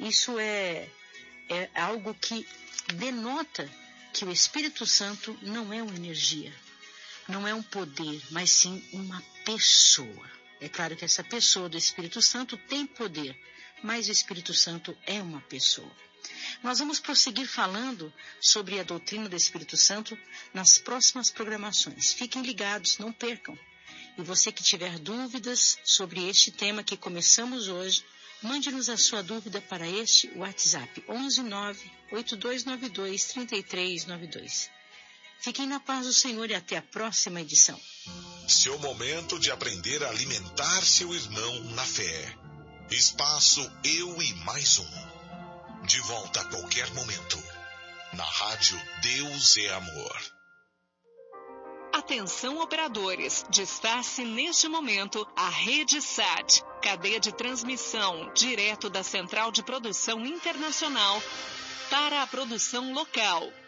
Isso é algo que denota que o Espírito Santo não é uma energia, não é um poder, mas sim uma pessoa. É claro que essa pessoa do Espírito Santo tem poder, mas o Espírito Santo é uma pessoa. Nós vamos prosseguir falando sobre a doutrina do Espírito Santo nas próximas programações. Fiquem ligados, não percam. E você que tiver dúvidas sobre este tema que começamos hoje, mande-nos a sua dúvida para este WhatsApp 119-8292-3392. Fiquem na paz do Senhor e até a próxima edição. Seu momento de aprender a alimentar seu irmão na fé. Espaço Eu e Mais Um. De volta a qualquer momento. Na rádio Deus é Amor. Atenção operadores, desface neste momento a Rede SAT, cadeia de transmissão direto da Central de Produção Internacional para a produção local.